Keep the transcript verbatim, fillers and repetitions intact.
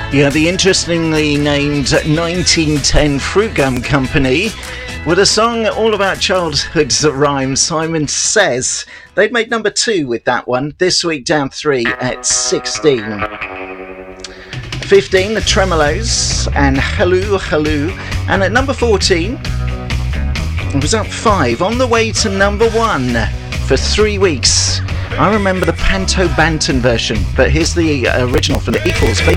Yeah, the interestingly named nineteen ten Fruit Gum Company with a song all about childhoods that rhyme. Simon Says they've made number two with that one. This week down three at sixteen. fifteen, the Tremolos and Hello Hello. And at number fourteen, it was up five, on the way to number one for three weeks. I remember the Panto Banton version, but here's the original from the Equals.